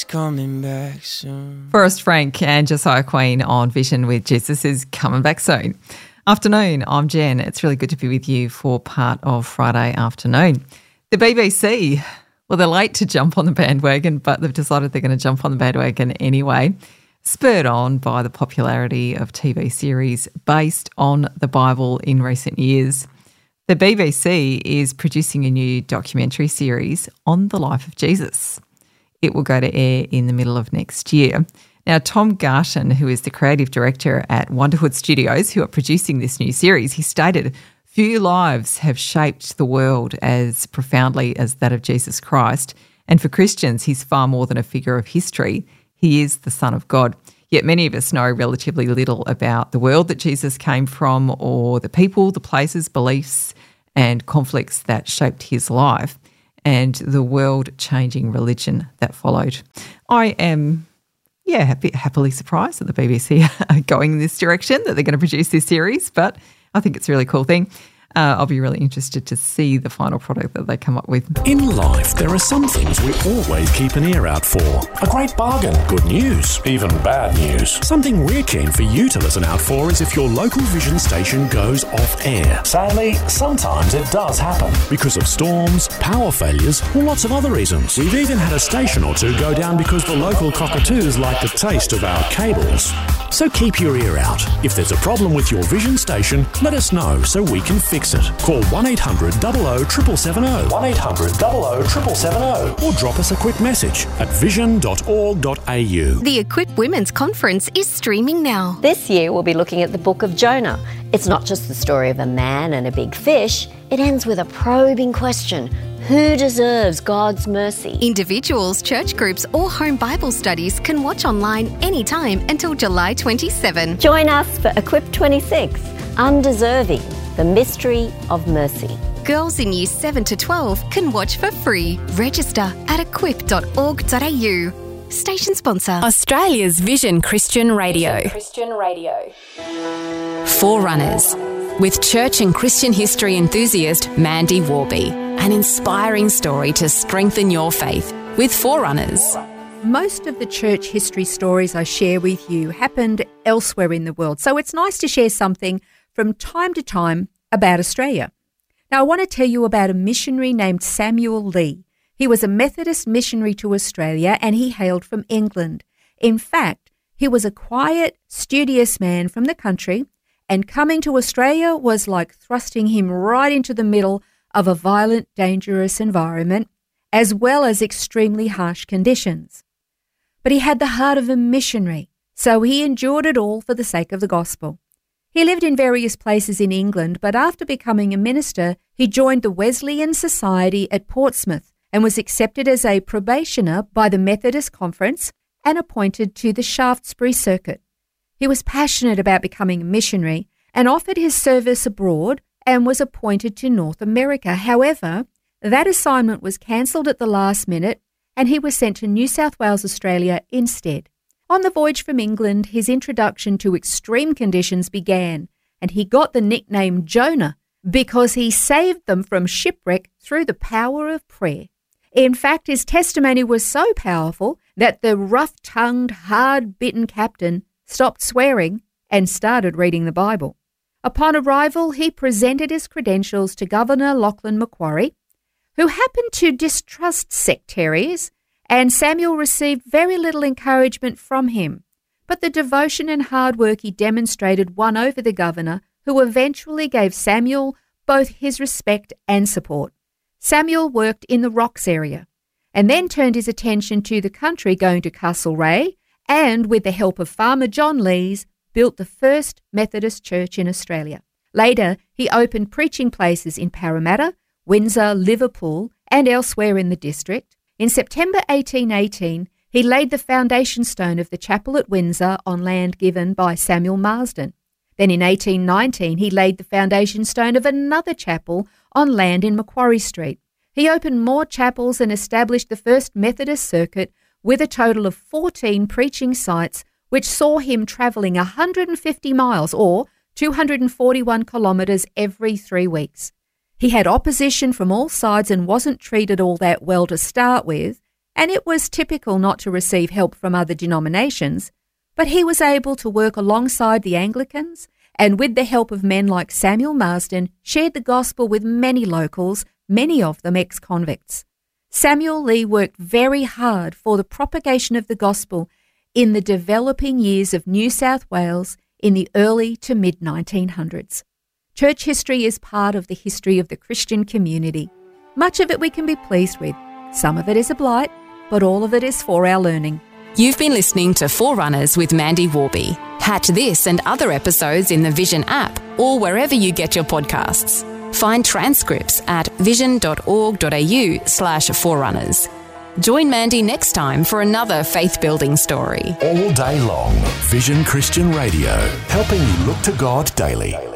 coming back soon. Forrest Frank and Josiah Queen on Vision with Jesus is coming back soon. Afternoon, I'm Jen. It's really good to be with you for part of Friday afternoon. The BBC, well, they're late to jump on the bandwagon, but they've decided they're going to jump on the bandwagon anyway, spurred on by the popularity of TV series based on the Bible in recent years. The BBC is producing a new documentary series on the life of Jesus. It will go to air in the middle of next year. Now, Tom Garton, who is the creative director at Wonderhood Studios, who are producing this new series, he stated, "Few lives have shaped the world as profoundly as that of Jesus Christ. And for Christians, he's far more than a figure of history. He is the Son of God. Yet many of us know relatively little about the world that Jesus came from or the people, the places, beliefs and conflicts that shaped his life and the world-changing religion that followed." I am, happily surprised that the BBC are going in this direction, that they're going to produce this series, but I think it's a really cool thing. I'll be really interested to see the final product that they come up with. In life, there are some things we always keep an ear out for. A great bargain, good news, even bad news. Something we're keen for you to listen out for is if your local Vision station goes off air. Sadly, sometimes it does happen. Because of storms, power failures, or lots of other reasons. We've even had a station or two go down because the local cockatoos like the taste of our cables. So keep your ear out. If there's a problem with your Vision station, let us know so we can fix it. Call 1800 00 770, 1800 00 770, or drop us a quick message at vision.org.au. The Equip Women's Conference is streaming now. This year we'll be looking at the book of Jonah. It's not just the story of a man and a big fish. It ends with a probing question. Who deserves God's mercy? Individuals, church groups or home Bible studies can watch online anytime until July 27. Join us for Equip 26, Undeserving, the Mystery of Mercy. Girls in Years 7 to 12 can watch for free. Register at equip.org.au. Station sponsor, Australia's Vision Christian Radio. Forerunners, with church and Christian history enthusiast Mandy Warby. An inspiring story to strengthen your faith with Forerunners. Most of the church history stories I share with you happened elsewhere in the world, so it's nice to share something from time to time about Australia. Now, I want to tell you about a missionary named Samuel Lee. He was a Methodist missionary to Australia and he hailed from England. In fact, he was a quiet, studious man from the country, and coming to Australia was like thrusting him right into the middle of a violent, dangerous environment, as well as extremely harsh conditions. But he had the heart of a missionary, so he endured it all for the sake of the gospel. He lived in various places in England, but after becoming a minister, he joined the Wesleyan Society at Portsmouth and was accepted as a probationer by the Methodist Conference and appointed to the Shaftesbury Circuit. He was passionate about becoming a missionary and offered his service abroad and was appointed to North America. However, that assignment was cancelled at the last minute and he was sent to New South Wales, Australia instead. On the voyage from England, his introduction to extreme conditions began, and he got the nickname Jonah because he saved them from shipwreck through the power of prayer. In fact, his testimony was so powerful that the rough-tongued, hard-bitten captain stopped swearing and started reading the Bible. Upon arrival, he presented his credentials to Governor Lachlan Macquarie, who happened to distrust sectaries, and Samuel received very little encouragement from him. But the devotion and hard work he demonstrated won over the governor, who eventually gave Samuel both his respect and support. Samuel worked in the Rocks area and then turned his attention to the country, going to Castlereagh, and with the help of Farmer John Lees, built the first Methodist church in Australia. Later, he opened preaching places in Parramatta, Windsor, Liverpool, and elsewhere in the district. In September 1818, he laid the foundation stone of the chapel at Windsor on land given by Samuel Marsden. Then in 1819, he laid the foundation stone of another chapel on land in Macquarie Street. He opened more chapels and established the first Methodist circuit with a total of 14 preaching sites, which saw him travelling 150 miles or 241 kilometres every 3 weeks. He had opposition from all sides and wasn't treated all that well to start with. and it was typical not to receive help from other denominations, but he was able to work alongside the Anglicans and with the help of men like Samuel Marsden shared the gospel with many locals, many of them ex-convicts. Samuel Lee worked very hard for the propagation of the gospel in the developing years of New South Wales in the early to mid-1900s. Church history is part of the history of the Christian community. Much of it we can be pleased with. Some of it is a blight, but all of it is for our learning. You've been listening to Forerunners with Mandy Warby. Catch this and other episodes in the Vision app or wherever you get your podcasts. Find transcripts at vision.org.au/forerunners. Join Mandy next time for another faith-building story. All day long, Vision Christian Radio, helping you look to God daily.